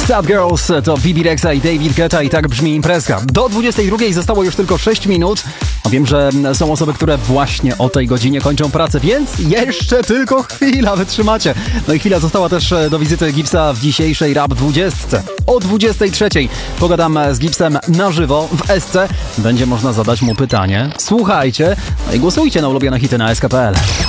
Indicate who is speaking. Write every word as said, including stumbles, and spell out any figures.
Speaker 1: Sad Girls to Bibi Rexha i David Guetta i tak brzmi imprezka. Do dwudziestej drugiej zostało już tylko sześć minut. Wiem, że są osoby, które właśnie o tej godzinie kończą pracę, więc jeszcze tylko chwila, wytrzymacie. No i chwila została też do wizyty Gipsa w dzisiejszej Rap dwudziestce. O dwudziestej trzeciej pogadam z Gipsem na żywo w S C. Będzie można zadać mu pytanie. Słuchajcie, no i głosujcie na ulubione hity na S K kropka P L.